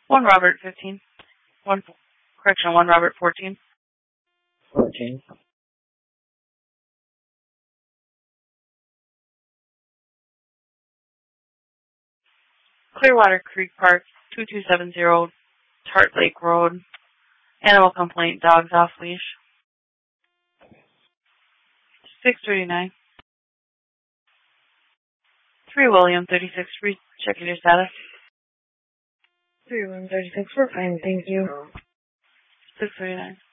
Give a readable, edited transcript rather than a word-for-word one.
1 Robert 15. 1 Robert 14. 14. Clearwater Creek Park, 2270 Tart Lake Road. Animal complaint, dogs off leash. 639. 3 William 36, checking your status. 3 William 36, we're fine, thank you. 639.